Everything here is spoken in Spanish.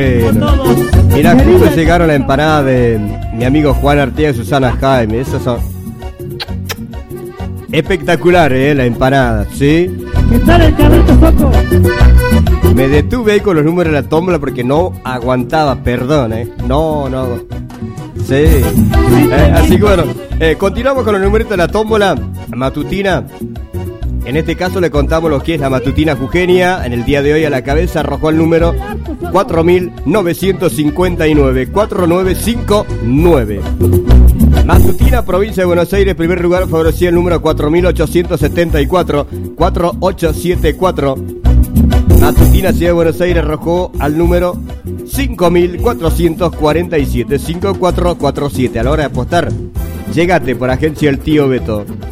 Mirá, justo llegaron la empanada de mi amigo Juan Artigas y Susana Jaime. Esas son espectaculares, la empanada, ¿sí? ¿Qué tal el carrito, Soco? Me detuve ahí con los números de la tómbola porque no aguantaba, perdón, No. Sí. Así que bueno, continuamos con los numeritos de la tómbola matutina. En este caso le contamos lo que es la matutina jujeña. En el día de hoy a la cabeza arrojó el número 4959. 4959. Matutina, provincia de Buenos Aires, primer lugar favorecía el número 4874. 4874. Matutina, Ciudad de Buenos Aires, arrojó al número 5447. 5447. A la hora de apostar, llegate por agencia El Tío Beto.